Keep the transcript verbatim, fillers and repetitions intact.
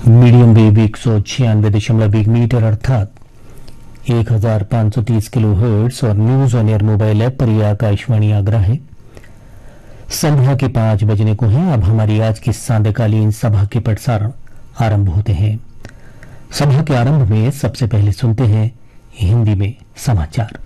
Medium wave एक सौ छियानवे दशमलव एक मीटर अर्थात एक हजार पांच सौ तीस किलो हर्ट्ज और news on air mobile app पर यह आकाशवाणी आगरा है। संध्या के पांच बजने को है। अब हमारी आज की सांध्यकालीन सभा के प्रसारण आरंभ होते हैं। सभा के आरंभ में सबसे पहले सुनते हैं हिंदी में समाचार।